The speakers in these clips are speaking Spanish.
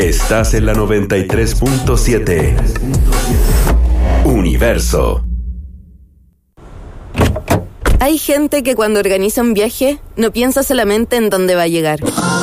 Estás en la 93.7. Universo. Hay gente que cuando organiza un viaje no piensa solamente en dónde va a llegar.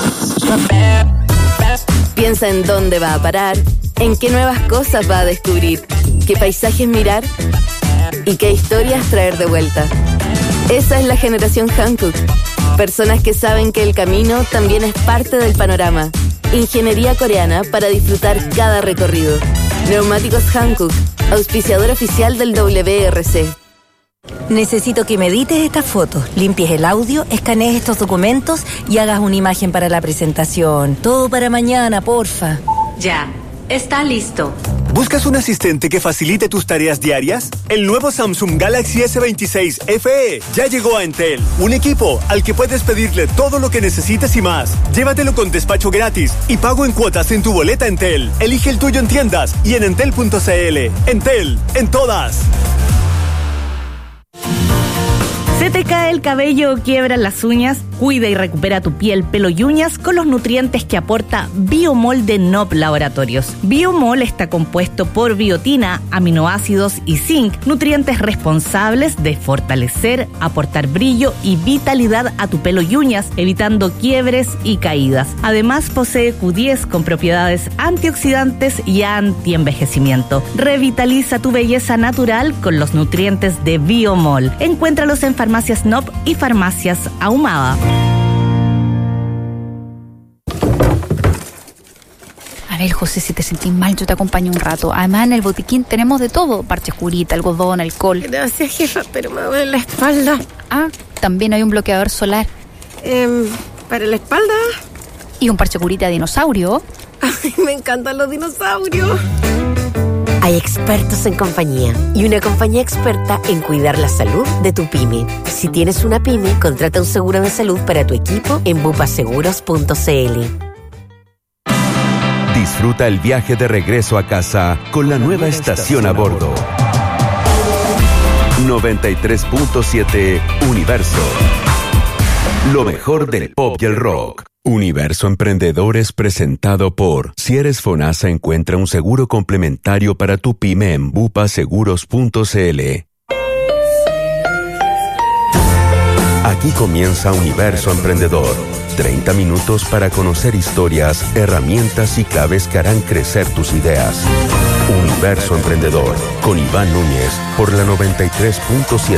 Piensa en dónde va a parar, en qué nuevas cosas va a descubrir, qué paisajes mirar y qué historias traer de vuelta. Esa es la generación Hankook. Personas que saben que el camino también es parte del panorama. Ingeniería coreana para disfrutar cada recorrido. Neumáticos Hankook, auspiciador oficial del WRC. Necesito que me edites estas fotos, limpies el audio, escanees estos documentos y hagas una imagen para la presentación. Todo para mañana, porfa. Ya, está listo. ¿Buscas un asistente que facilite tus tareas diarias? El nuevo Samsung Galaxy S26 FE ya llegó a Entel. Un equipo al que puedes pedirle todo lo que necesites y más. Llévatelo con despacho gratis y pago en cuotas en tu boleta Entel. Elige el tuyo en tiendas y en entel.cl. Entel, en todas. ¿Se te cae el cabello o quiebran las uñas? Cuida y recupera tu piel, pelo y uñas con los nutrientes que aporta Biomol de Nob Laboratorios. Biomol está compuesto por biotina, aminoácidos y zinc, nutrientes responsables de fortalecer, aportar brillo y vitalidad a tu pelo y uñas, evitando quiebres y caídas. Además, posee Q10 con propiedades antioxidantes y antienvejecimiento. Revitaliza tu belleza natural con los nutrientes de Biomol. Encuéntralos en Farmacias Nob y Farmacias Ahumada. A ver, José, si te sentís mal, yo te acompaño un rato. Además, en el botiquín tenemos de todo. Parches curita, algodón, alcohol. Gracias, jefa, pero me duele la espalda. Ah, también hay un bloqueador solar. ¿Para la espalda? Y un parche curita de dinosaurio. Ay, me encantan los dinosaurios. Hay expertos en compañía y una compañía experta en cuidar la salud de tu pyme. Si tienes una pyme, contrata un seguro de salud para tu equipo en bupaseguros.cl. Disfruta el viaje de regreso a casa con la nueva estación a bordo. 93.7 Universo. Lo mejor del pop y el rock. Universo Emprendedor es presentado por Si eres FONASA, encuentra un seguro complementario para tu pyme en bupaseguros.cl. Aquí comienza Universo Emprendedor. 30 minutos para conocer historias, herramientas y claves que harán crecer tus ideas. Universo Emprendedor con Iván Núñez por la 93.7.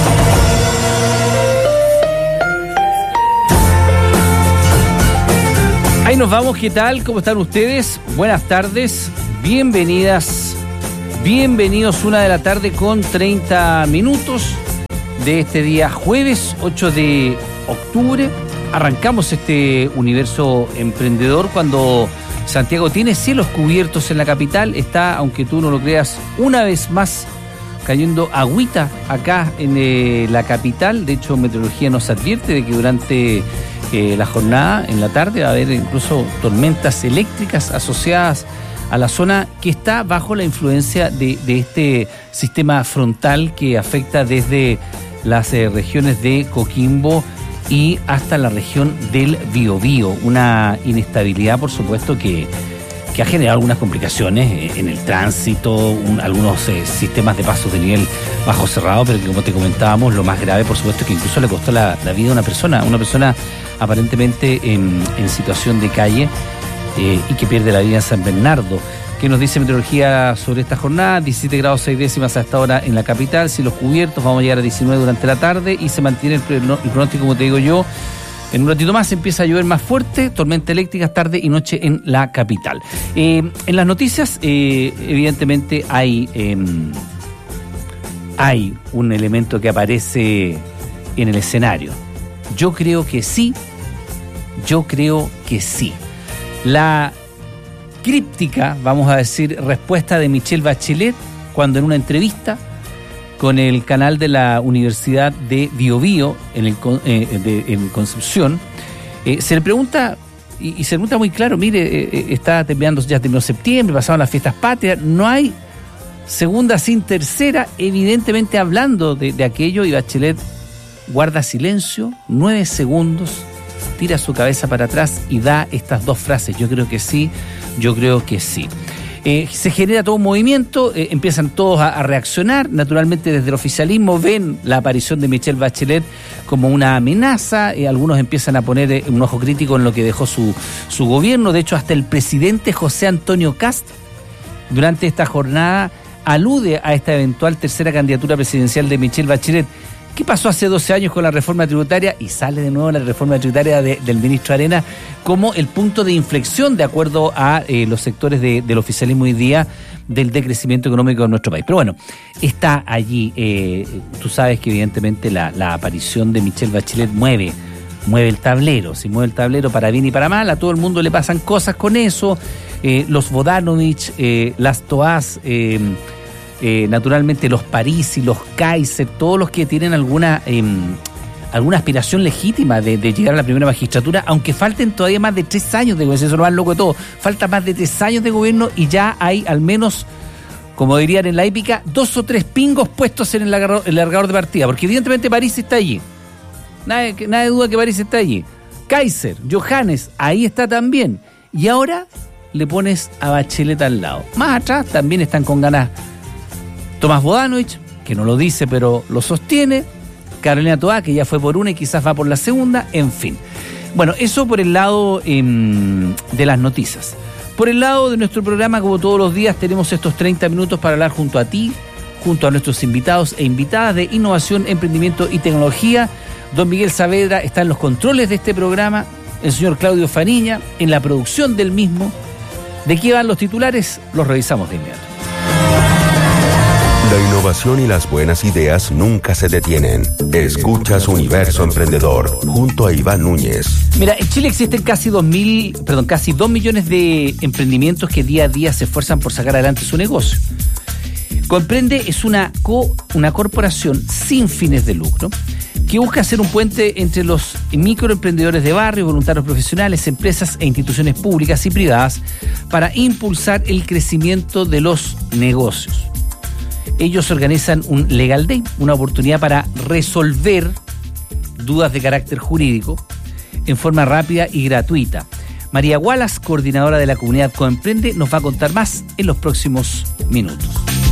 Ahí nos vamos, ¿qué tal? ¿Cómo están ustedes? Buenas tardes, bienvenidas, bienvenidos, 1:00 p.m. con 30 minutos de este día jueves 8 de octubre. Arrancamos este Universo Emprendedor cuando Santiago tiene cielos cubiertos en la capital. Está, aunque tú no lo creas, una vez más cayendo agüita acá en la capital. De hecho, Meteorología nos advierte de que durante la jornada, en la tarde, va a haber incluso tormentas eléctricas asociadas a la zona que está bajo la influencia de este sistema frontal que afecta desde las regiones de Coquimbo y hasta la región del Biobío. Una inestabilidad, por supuesto, que ha generado algunas complicaciones en el tránsito, algunos sistemas de pasos de nivel bajo cerrado, pero que, como te comentábamos, lo más grave, por supuesto, que incluso le costó la vida a una persona aparentemente en situación de calle y que pierde la vida en San Bernardo. ¿Qué nos dice Meteorología sobre esta jornada? 17 grados 6 décimas hasta ahora en la capital, cielos cubiertos, vamos a llegar a 19 durante la tarde y se mantiene el pronóstico, como te digo yo. En un ratito más empieza a llover más fuerte, tormenta eléctrica tarde y noche en la capital. En las noticias, evidentemente, hay un elemento que aparece en el escenario. Yo creo que sí. La críptica, vamos a decir, respuesta de Michelle Bachelet cuando en una entrevista con el canal de la Universidad de Biobío en Concepción, se le pregunta, y se le pregunta muy claro, mire, ya terminó septiembre, pasaron las fiestas patrias, no hay segunda sin tercera, evidentemente hablando de aquello, y Bachelet guarda silencio, 9 segundos, tira su cabeza para atrás y da estas dos frases: yo creo que sí, yo creo que sí. Se genera todo un movimiento, empiezan todos a reaccionar. Naturalmente, desde el oficialismo ven la aparición de Michelle Bachelet como una amenaza. Algunos empiezan a poner un ojo crítico en lo que dejó su gobierno. De hecho, hasta el presidente José Antonio Kast, durante esta jornada, alude a esta eventual tercera candidatura presidencial de Michelle Bachelet. ¿Qué pasó hace 12 años con la reforma tributaria? Y sale de nuevo la reforma tributaria del ministro Arena como el punto de inflexión, de acuerdo a los sectores del oficialismo hoy día, del decrecimiento económico de nuestro país. Pero bueno, está allí. Tú sabes que evidentemente la aparición de Michelle Bachelet mueve el tablero. Si mueve el tablero para bien y para mal, a todo el mundo le pasan cosas con eso. Los Bodanovich, las Toás, naturalmente los Parisi, los Kaiser, todos los que tienen alguna aspiración legítima de llegar a la primera magistratura, aunque falten todavía más de 3 años de gobierno. Eso es lo más loco de todo. Falta más de 3 años de gobierno y ya hay al menos, como dirían en la épica, 2 o 3 pingos puestos en el largador de partida, porque evidentemente Parisi está allí. Nadie duda que Parisi está allí. Kaiser, Johannes, ahí está también. Y ahora le pones a Bachelet al lado. Más atrás también están con ganas Tomás Bodanovich, que no lo dice pero lo sostiene, Carolina Toá, que ya fue por una y quizás va por la segunda, en fin. Bueno, eso por el lado de las noticias. Por el lado de nuestro programa, como todos los días, tenemos estos 30 minutos para hablar junto a ti, junto a nuestros invitados e invitadas de innovación, emprendimiento y tecnología. Don Miguel Saavedra está en los controles de este programa, el señor Claudio Fariña en la producción del mismo. ¿De qué van los titulares? Los revisamos de inmediato. La innovación y las buenas ideas nunca se detienen. Escuchas Universo Emprendedor junto a Iván Núñez. Mira, en Chile existen casi 2 millones de emprendimientos que día a día se esfuerzan por sacar adelante su negocio. Comprende es una corporación sin fines de lucro que busca hacer un puente entre los microemprendedores de barrio, voluntarios profesionales, empresas e instituciones públicas y privadas para impulsar el crecimiento de los negocios. Ellos organizan un Legal Day, una oportunidad para resolver dudas de carácter jurídico en forma rápida y gratuita. María Wallace, coordinadora de la comunidad Coemprende, nos va a contar más en los próximos minutos.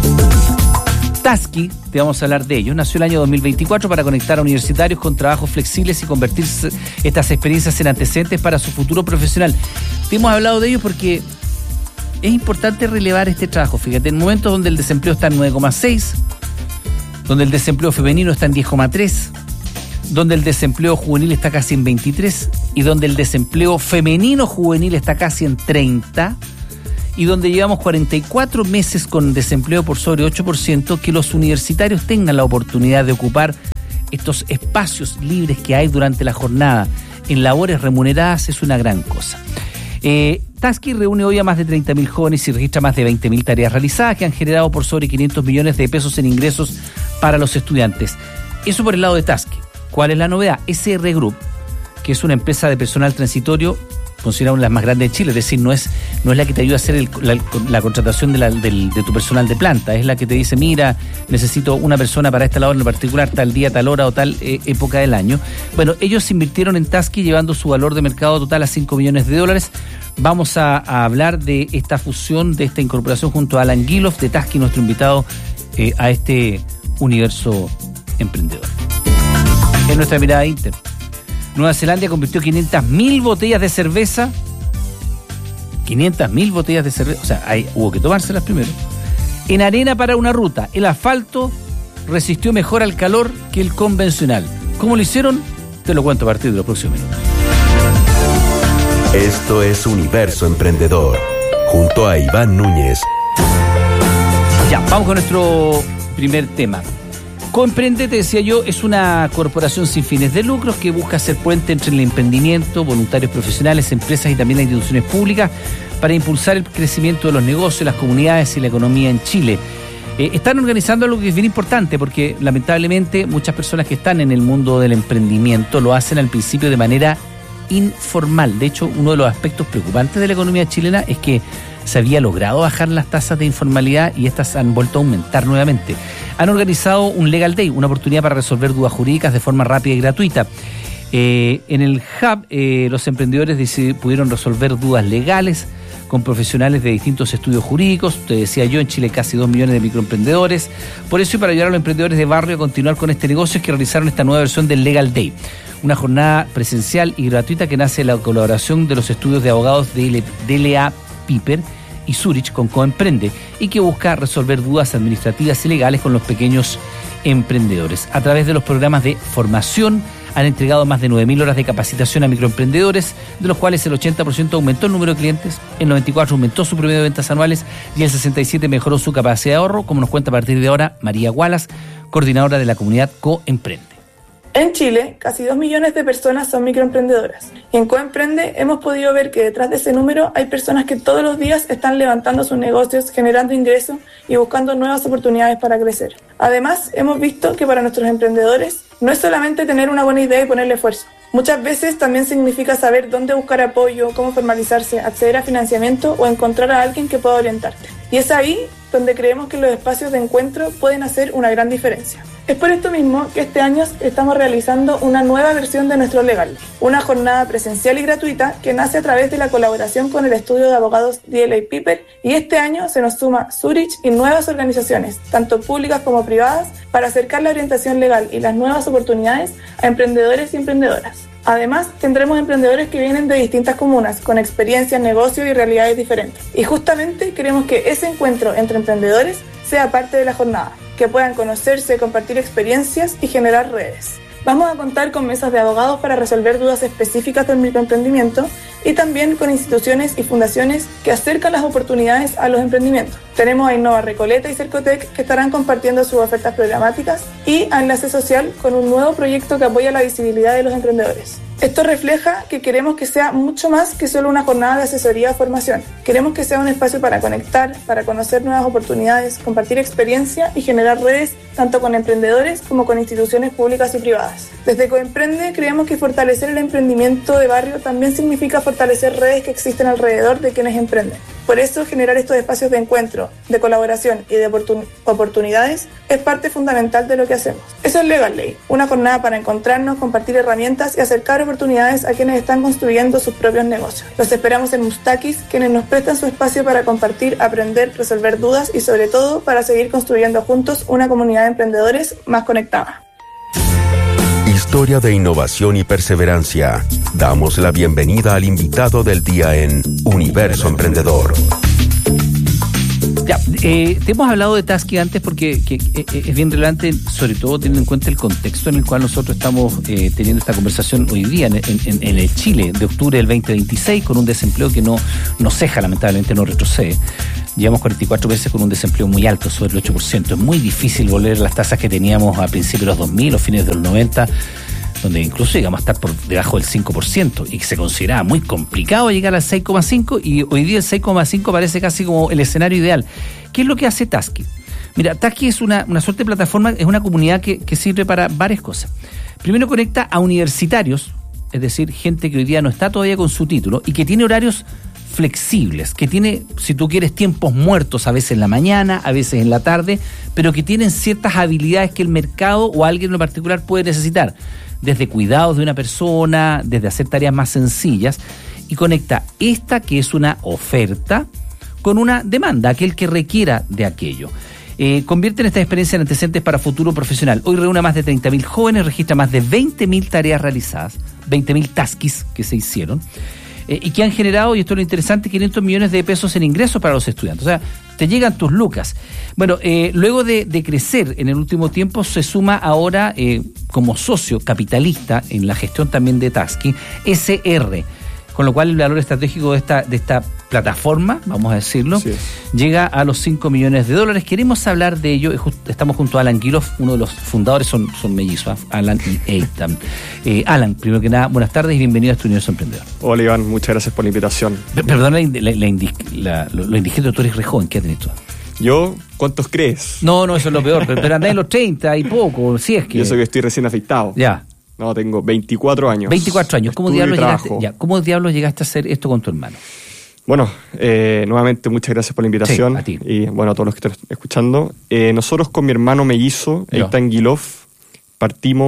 Tasky, te vamos a hablar de ello, nació el año 2024 para conectar a universitarios con trabajos flexibles y convertir estas experiencias en antecedentes para su futuro profesional. Te hemos hablado de ello porque es importante relevar este trabajo. Fíjate, en momentos donde el desempleo está en 9,6, donde el desempleo femenino está en 10,3, donde el desempleo juvenil está casi en 23 y donde el desempleo femenino juvenil está casi en 30 y donde llevamos 44 meses con desempleo por sobre 8%, que los universitarios tengan la oportunidad de ocupar estos espacios libres que hay durante la jornada en labores remuneradas es una gran cosa. Tasky reúne hoy a más de 30.000 jóvenes y registra más de 20.000 tareas realizadas que han generado por sobre 500 millones de pesos en ingresos para los estudiantes. Eso por el lado de Tasky. ¿Cuál es la novedad? SR Group, que es una empresa de personal transitorio, considerada una de las más grandes de Chile, es decir, no es la que te ayuda a hacer la contratación de tu personal de planta, es la que te dice, mira, necesito una persona para esta labor en particular, tal día, tal hora o tal época del año. Bueno, ellos invirtieron en Tasky llevando su valor de mercado total a $5 millones. Vamos a hablar de esta fusión, de esta incorporación junto a Alan Giloff de Tasky, nuestro invitado a este universo emprendedor. En nuestra mirada Inter, Nueva Zelanda convirtió 500.000 botellas de cerveza. 500.000 botellas de cerveza, o sea, hubo que tomárselas primero. En arena para una ruta. El asfalto resistió mejor al calor que el convencional. ¿Cómo lo hicieron? Te lo cuento a partir de los próximos minutos. Esto es Universo Emprendedor junto a Iván Núñez. Ya, vamos con nuestro primer tema. Coemprende, te decía yo, es una corporación sin fines de lucros que busca hacer puente entre el emprendimiento, voluntarios profesionales, empresas y también las instituciones públicas para impulsar el crecimiento de los negocios, las comunidades y la economía en Chile. Están organizando algo que es bien importante porque lamentablemente muchas personas que están en el mundo del emprendimiento lo hacen al principio de manera informal. De hecho, uno de los aspectos preocupantes de la economía chilena es que se había logrado bajar las tasas de informalidad y estas han vuelto a aumentar nuevamente. Han organizado un Legal Day, una oportunidad para resolver dudas jurídicas de forma rápida y gratuita. En el Hub, los emprendedores pudieron resolver dudas legales con profesionales de distintos estudios jurídicos. Te decía yo, en Chile casi 2 millones de microemprendedores. Por eso, y para ayudar a los emprendedores de barrio a continuar con este negocio, es que realizaron esta nueva versión del Legal Day, una jornada presencial y gratuita que nace de la colaboración de los estudios de abogados de DLA Piper y Zurich con Coemprende, y que busca resolver dudas administrativas y legales con los pequeños emprendedores. A través de los programas de formación han entregado más de 9.000 horas de capacitación a microemprendedores, de los cuales el 80% aumentó el número de clientes, el 94% aumentó su promedio de ventas anuales y el 67% mejoró su capacidad de ahorro, como nos cuenta a partir de ahora María Wallace, coordinadora de la comunidad Coemprende. En Chile, casi 2 millones de personas son microemprendedoras. Y en Coemprende hemos podido ver que detrás de ese número hay personas que todos los días están levantando sus negocios, generando ingresos y buscando nuevas oportunidades para crecer. Además, hemos visto que para nuestros emprendedores no es solamente tener una buena idea y ponerle esfuerzo. Muchas veces también significa saber dónde buscar apoyo, cómo formalizarse, acceder a financiamiento o encontrar a alguien que pueda orientarte. Y es ahí donde creemos que los espacios de encuentro pueden hacer una gran diferencia. Es por esto mismo que este año estamos realizando una nueva versión de nuestro Legal Day, una jornada presencial y gratuita que nace a través de la colaboración con el estudio de abogados DLA Piper, y este año se nos suma Zurich y nuevas organizaciones, tanto públicas como privadas, para acercar la orientación legal y las nuevas oportunidades a emprendedores y emprendedoras. Además, tendremos emprendedores que vienen de distintas comunas, con experiencias, negocios y realidades diferentes. Y justamente queremos que ese encuentro entre emprendedores sea parte de la jornada, que puedan conocerse, compartir experiencias y generar redes. Vamos a contar con mesas de abogados para resolver dudas específicas del microemprendimiento y también con instituciones y fundaciones que acercan las oportunidades a los emprendimientos. Tenemos a Innova Recoleta y Cercotec, que estarán compartiendo sus ofertas programáticas, y a Enlace Social, con un nuevo proyecto que apoya la visibilidad de los emprendedores. Esto refleja que queremos que sea mucho más que solo una jornada de asesoría o formación. Queremos que sea un espacio para conectar, para conocer nuevas oportunidades, compartir experiencia y generar redes tanto con emprendedores como con instituciones públicas y privadas. Desde Coemprende creemos que fortalecer el emprendimiento de barrio también significa fortalecer redes que existen alrededor de quienes emprenden. Por eso, generar estos espacios de encuentro, de colaboración y de oportunidades es parte fundamental de lo que hacemos. Eso es Legal Day, una jornada para encontrarnos, compartir herramientas y acercar oportunidades a quienes están construyendo sus propios negocios. Los esperamos en Mustakis, quienes nos prestan su espacio para compartir, aprender, resolver dudas y, sobre todo, para seguir construyendo juntos una comunidad de emprendedores más conectada. Historia de innovación y perseverancia. Damos la bienvenida al invitado del día en Universo Emprendedor. Ya, te hemos hablado de Tasky antes porque es bien relevante, sobre todo teniendo en cuenta el contexto en el cual nosotros estamos teniendo esta conversación hoy día en el Chile de octubre del 2026, con un desempleo que no ceja, lamentablemente no retrocede. Llevamos 44 meses con un desempleo muy alto, sobre el 8%. Es muy difícil volver a las tasas que teníamos a principios de los 2000 o fines de los 90, donde incluso llegamos a estar por debajo del 5%, y que se consideraba muy complicado llegar al 6,5%, y hoy día el 6,5% parece casi como el escenario ideal. ¿Qué es lo que hace Tasky? Mira, Tasky es una suerte de plataforma, es una comunidad que sirve para varias cosas. Primero, conecta a universitarios, es decir, gente que hoy día no está todavía con su título y que tiene horarios flexibles, que tiene, si tú quieres, tiempos muertos, a veces en la mañana, a veces en la tarde, pero que tienen ciertas habilidades que el mercado o alguien en lo particular puede necesitar, desde cuidados de una persona, desde hacer tareas más sencillas, y conecta esta, que es una oferta, con una demanda, aquel que requiera de aquello. Convierten esta experiencia en antecedentes para futuro profesional. Hoy reúne a más de 30.000 jóvenes, registra más de 20.000 tareas realizadas, 20.000 taskis que se hicieron, y que han generado, y esto es lo interesante, 500 millones de pesos en ingresos para los estudiantes. O sea, te llegan tus lucas. Bueno, luego de crecer en el último tiempo, se suma ahora como socio capitalista en la gestión también de Tasky, SR, con lo cual el valor estratégico de esta plataforma, vamos a decirlo, sí, llega a los $5 millones. Queremos hablar de ello. Estamos junto a Alan Giloff, uno de los fundadores, son mellizos, Alan y Eitan. Alan, primero que nada, buenas tardes y bienvenido a este Universo Emprendedor. Hola, Iván, muchas gracias por la invitación. Perdón, lo indiscreto, tú eres re joven, ¿qué tenés tú? ¿Yo? ¿Cuántos crees? No, eso es lo peor, pero andás en los 30 y poco, si es que... Yo sé que estoy recién afeitado. Ya. No, tengo 24 años. 24 años. ¿Cómo diablos llegaste a hacer esto con tu hermano? Bueno, nuevamente muchas gracias por la invitación. Sí, a ti. Y bueno, a todos los que están escuchando. Nosotros con mi hermano mellizo, Eitan Giloff, partimos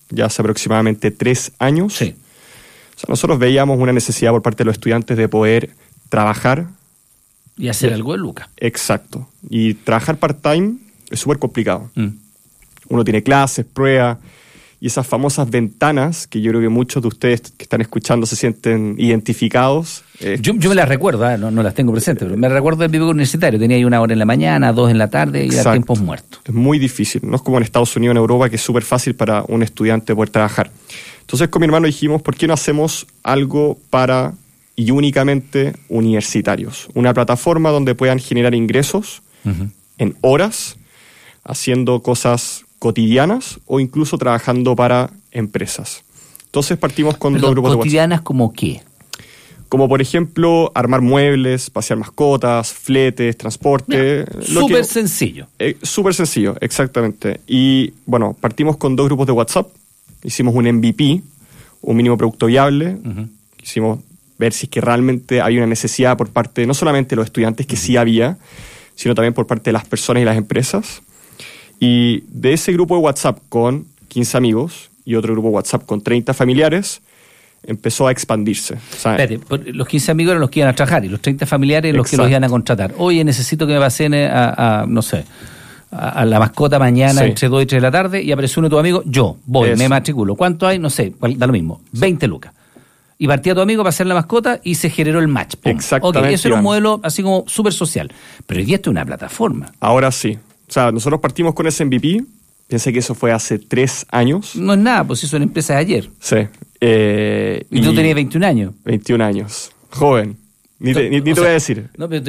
ya hace aproximadamente 3 años. Sí. O sea, nosotros veíamos una necesidad por parte de los estudiantes de poder trabajar. Y hacer algo de lucas. Exacto. Y trabajar part-time es súper complicado. Uno tiene clases, pruebas, y esas famosas ventanas que yo creo que muchos de ustedes que están escuchando se sienten identificados. Yo me las recuerdo, no las tengo presentes, pero me recuerdo del vivo universitario. Tenía ahí 1 hora en la mañana, 2 en la tarde y a tiempos muertos. Es muy difícil. No es como en Estados Unidos, en Europa, que es súper fácil para un estudiante poder trabajar. Entonces con mi hermano dijimos, ¿por qué no hacemos algo para y únicamente universitarios? Una plataforma donde puedan generar ingresos en horas, haciendo cosas cotidianas o incluso trabajando para empresas. Entonces partimos con 2 grupos de WhatsApp. ¿Cotidianas como qué? Como por ejemplo, armar muebles, pasear mascotas, fletes, transporte. Súper sencillo. Súper sencillo, exactamente. Y bueno, partimos con 2 grupos de WhatsApp. Hicimos un MVP, un mínimo producto viable. Quisimos ver si es que realmente hay una necesidad por parte, no solamente de los estudiantes, que sí había, sino también por parte de las personas y las empresas. Y de ese grupo de WhatsApp con 15 amigos y otro grupo de WhatsApp con 30 familiares, empezó a expandirse. Espérate, los 15 amigos eran los que iban a trabajar y los 30 familiares los que los iban a contratar. Oye, necesito que me pasen no sé, a la mascota mañana entre 2 y 3 de la tarde, y apareció uno de tus amigos, yo voy, me matriculo. ¿Cuánto hay? No sé, da lo mismo, 20 lucas. Y partía tu amigo para hacer la mascota y se generó el match. ¡Pum! Exactamente. Okay, eso era un modelo así como súper social. Pero hoy día esto es una plataforma. Ahora sí. O sea, nosotros partimos con ese MVP. Pensé que eso fue hace 3 años. No es nada, pues eso era empresa de ayer. Sí. ¿Y tú tenías 21 años? 21 años. Joven. Ni te voy a decir. No, pero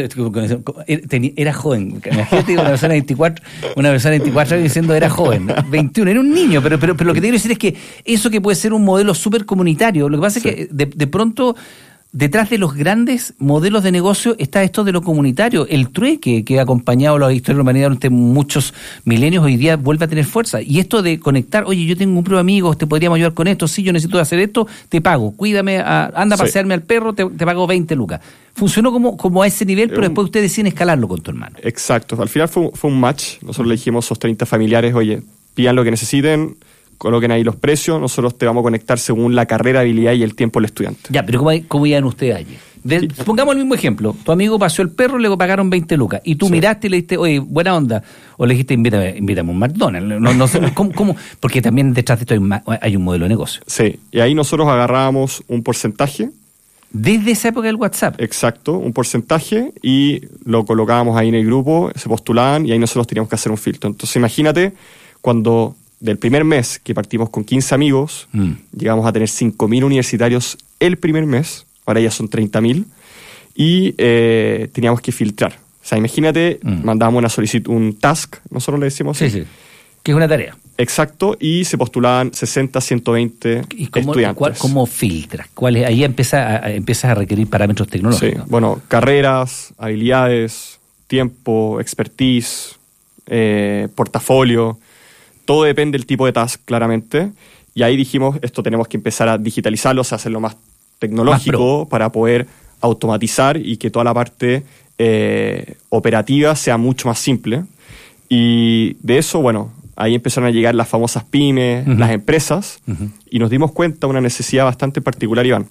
era joven. Imagínate una persona de 24 años diciendo era joven. 21, era un niño. Pero lo que te quiero decir es que eso que puede ser un modelo súper comunitario, lo que pasa es que de pronto detrás de los grandes modelos de negocio está esto de lo comunitario. El trueque que ha acompañado la historia de la humanidad durante muchos milenios hoy día vuelve a tener fuerza. Y esto de conectar, oye, yo tengo un grupo de amigos, te podríamos ayudar con esto, sí, yo necesito hacer esto, te pago, cuídame, anda a pasearme al perro, te pago 20 lucas. Funcionó como a ese nivel, pero después ustedes deciden escalarlo con tu hermano. Exacto, al final fue un match. Nosotros le dijimos a esos 30 familiares, oye, pidan lo que necesiten, coloquen ahí los precios, nosotros te vamos a conectar según la carrera, habilidad y el tiempo del estudiante. Ya, pero ¿cómo iban ustedes allí? Pongamos el mismo ejemplo. Tu amigo paseó el perro, le pagaron 20 lucas. Y tú miraste y le dijiste, oye, buena onda. O le dijiste, invítame a un McDonald's. No sé, ¿cómo? Porque también detrás de esto hay un modelo de negocio. Sí, y ahí nosotros agarrábamos un porcentaje. Desde esa época del WhatsApp. Exacto, un porcentaje, y lo colocábamos ahí en el grupo, se postulaban, y ahí nosotros teníamos que hacer un filtro. Entonces imagínate, cuando del primer mes que partimos con 15 amigos, llegamos a tener 5.000 universitarios el primer mes, ahora ya son 30.000, y teníamos que filtrar. O sea, imagínate, mandábamos una solicitud, un task, nosotros le decimos así. Sí, que es una tarea. Exacto, y se postulaban 60, 120 estudiantes. ¿Cómo filtras? Ahí empiezas a requerir parámetros tecnológicos. Sí, bueno, carreras, habilidades, tiempo, expertise, portafolio. Todo depende del tipo de task, claramente. Y ahí dijimos, esto tenemos que empezar a digitalizarlo, o sea, hacerlo más tecnológico para poder automatizar y que toda la parte operativa sea mucho más simple. Y de eso, bueno, ahí empezaron a llegar las famosas pymes, las empresas, y nos dimos cuenta de una necesidad bastante particular, Iván.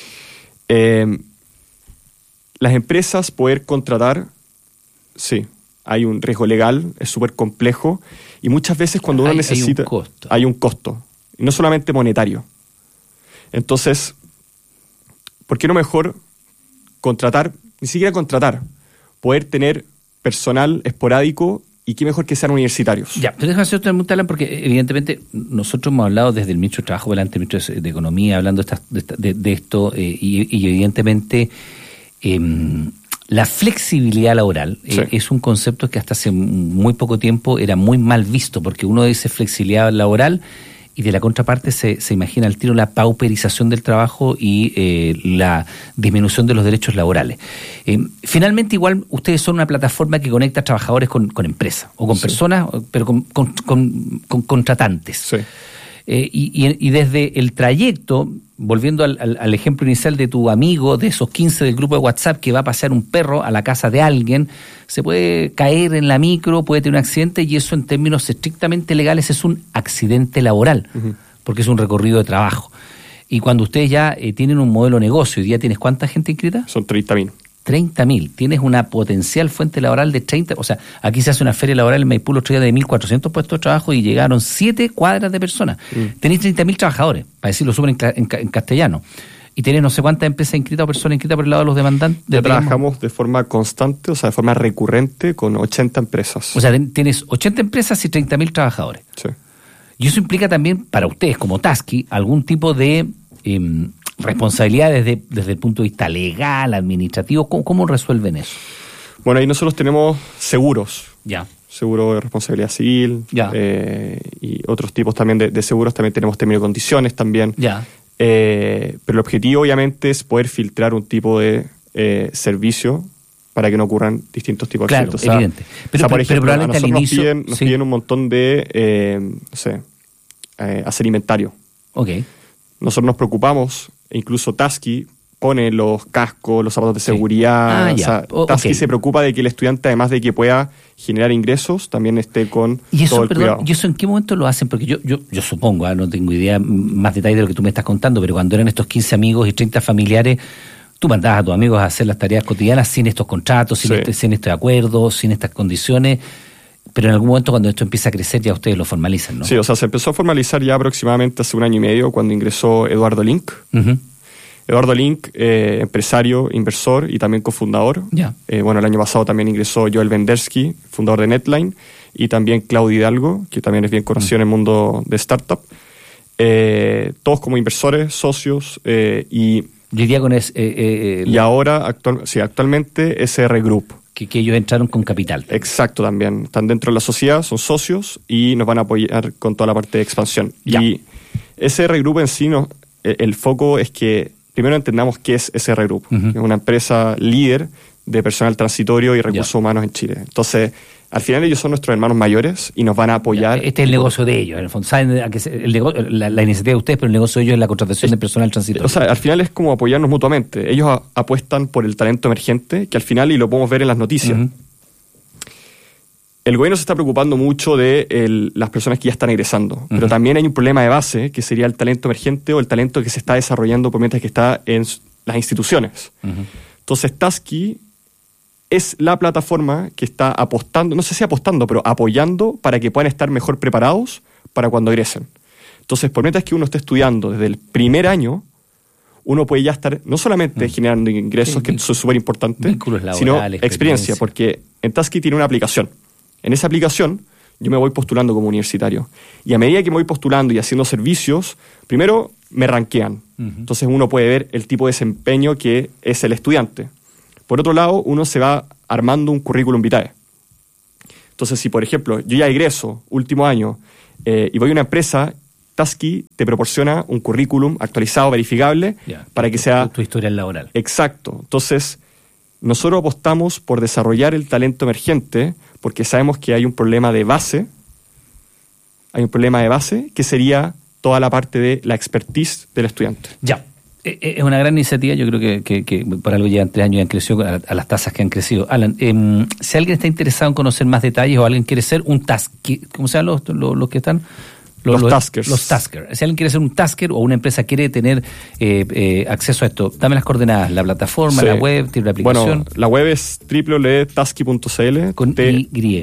Las empresas poder contratar, sí, hay un riesgo legal, es súper complejo, y muchas veces cuando uno necesita... Hay un costo, y no solamente monetario. Entonces, ¿por qué no mejor contratar, ni siquiera contratar, poder tener personal esporádico, y qué mejor que sean universitarios? Ya, pero déjame hacer otra pregunta, Alan, porque evidentemente nosotros hemos hablado desde el ministro de Trabajo, delante del ministro de Economía, hablando de esto, y evidentemente la flexibilidad laboral es un concepto que hasta hace muy poco tiempo era muy mal visto, porque uno dice flexibilidad laboral y de la contraparte se imagina al tiro la pauperización del trabajo y la disminución de los derechos laborales. Finalmente, igual, ustedes son una plataforma que conecta a trabajadores con empresas, o con personas, pero con contratantes. Sí. Y desde el trayecto, volviendo al ejemplo inicial de tu amigo, de esos 15 del grupo de WhatsApp que va a pasear un perro a la casa de alguien, se puede caer en la micro, puede tener un accidente, y eso en términos estrictamente legales es un accidente laboral. porque es un recorrido de trabajo. Y cuando ustedes ya tienen un modelo de negocio, ¿hoy día tienes cuánta gente inscrita? Son 30.000. 30.000. Tienes una potencial fuente laboral de 30. O sea, aquí se hace una feria laboral en Maipú el otro día de 1.400 puestos de trabajo y llegaron 7 cuadras de personas. Tenéis 30.000 trabajadores, para decirlo súper en castellano. Y tenés no sé cuántas empresas inscritas o personas inscritas por el lado de los demandantes. Trabajamos de forma constante, o sea, de forma recurrente con 80 empresas. O sea, tienes 80 empresas y 30.000 trabajadores. Sí. Y eso implica también para ustedes como Tasky algún tipo de responsabilidad desde el punto de vista legal, administrativo. ¿Cómo resuelven eso? Bueno, ahí nosotros tenemos seguros. Ya. Seguro de responsabilidad civil. Ya. Y otros tipos también de seguros. También tenemos términos y condiciones también. Ya. Pero el objetivo obviamente es poder filtrar un tipo de servicio para que no ocurran distintos tipos de accidentes. Claro, evidente. Pero por ejemplo, probablemente a nosotros al inicio nos piden un montón de, hacer inventario. Ok. Nosotros nos preocupamos, e incluso Tasky pone los cascos, los zapatos de seguridad. Sí. Tasky se preocupa de que el estudiante, además de que pueda generar ingresos, también esté con todo el cuidado. ¿Y eso en qué momento lo hacen? Porque yo supongo, no tengo idea más detalle de lo que tú me estás contando, pero cuando eran estos 15 amigos y 30 familiares, tú mandabas a tus amigos a hacer las tareas cotidianas sin estos contratos, sin este acuerdo, sin estas condiciones. Pero en algún momento cuando esto empieza a crecer ya ustedes lo formalizan, ¿no? Sí, o sea, se empezó a formalizar ya aproximadamente hace 1 año y medio cuando ingresó Eduardo Link. Uh-huh. Eduardo Link, empresario, inversor y también cofundador. Ya. El año pasado también ingresó Joel Vendersky, fundador de Netline, y también Claudio Hidalgo, que también es bien conocido en el mundo de startup. Todos como inversores, socios y día con y ahora actualmente SR Group. Que ellos entraron con capital. Exacto, también. Están dentro de la sociedad, son socios y nos van a apoyar con toda la parte de expansión. Ya. Y SR Group en sí, el foco es que primero entendamos qué es SR Group. Uh-huh. Es una empresa líder de personal transitorio y recursos humanos en Chile. Entonces, al final ellos son nuestros hermanos mayores y nos van a apoyar. Este es el negocio de ellos, en el fondo. Saben la iniciativa de ustedes, pero el negocio de ellos es la contratación de personal transitorio. O sea, al final es como apoyarnos mutuamente. Ellos apuestan por el talento emergente, que al final, y lo podemos ver en las noticias, uh-huh. El gobierno se está preocupando mucho de las personas que ya están egresando, pero también hay un problema de base, que sería el talento emergente o el talento que se está desarrollando por mientras que está en las instituciones. Uh-huh. Entonces, Tasky es la plataforma que está apostando, no sé si apostando, pero apoyando para que puedan estar mejor preparados para cuando egresen. Entonces, por mientras que uno esté estudiando desde el primer año, uno puede ya estar no solamente generando ingresos, que eso es súper importante, sino experiencia, porque en Tasky tiene una aplicación. En esa aplicación yo me voy postulando como universitario. Y a medida que me voy postulando y haciendo servicios, primero me rankean. Uh-huh. Entonces uno puede ver el tipo de desempeño que es el estudiante. Por otro lado, uno se va armando un currículum vitae. Entonces, si por ejemplo yo ya egreso, último año, y voy a una empresa, Tasky te proporciona un currículum actualizado, verificable, para que sea tu historia laboral. Exacto. Entonces, nosotros apostamos por desarrollar el talento emergente porque sabemos que hay un problema de base. Hay un problema de base que sería toda la parte de la expertise del estudiante. Ya. Es una gran iniciativa, yo creo que por algo llevan 3 años y han crecido a las tasas que han crecido. Alan, si alguien está interesado en conocer más detalles o alguien quiere ser un tasker, ¿cómo se llaman los que están? Los taskers. Los taskers. Si alguien quiere ser un tasker o una empresa quiere tener acceso a esto, dame las coordenadas, la plataforma, la web, tiene la aplicación. Bueno, la web es www.tasky.cl. Con Y.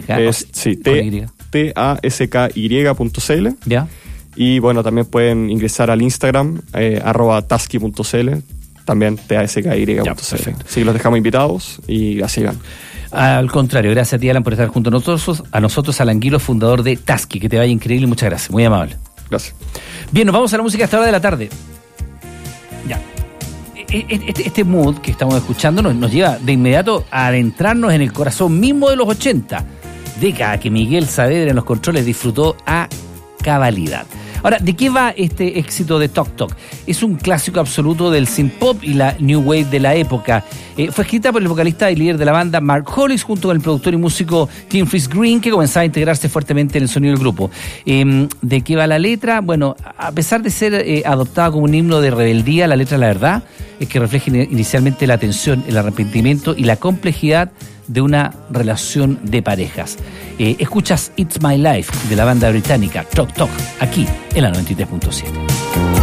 tasky.cl. Ya. Y bueno, también pueden ingresar al Instagram, @tasky.cl, también tasky.cl. Sí, los dejamos invitados y gracias, Iván. Al contrario, gracias a ti, Alan, por estar junto a nosotros, Alan Guilo, fundador de Tasky. Que te vaya increíble y muchas gracias, muy amable. Gracias. Bien, nos vamos a la música a esta hora de la tarde. Ya. Este mood que estamos escuchando nos lleva de inmediato a adentrarnos en el corazón mismo de los 80, década que Miguel Saavedra en los controles disfrutó a cabalidad. Ahora, ¿de qué va este éxito de Tok Tok? Es un clásico absoluto del synth-pop y la new wave de la época. Fue escrita por el vocalista y líder de la banda Mark Hollis junto con el productor y músico Tim Fritz Green, que comenzaba a integrarse fuertemente en el sonido del grupo. ¿De qué va la letra? Bueno, a pesar de ser adoptada como un himno de rebeldía, la letra, la verdad, es que refleja inicialmente la tensión, el arrepentimiento y la complejidad de una relación de parejas. Escuchas It's My Life de la banda británica Tok Tok, aquí en la 93.7.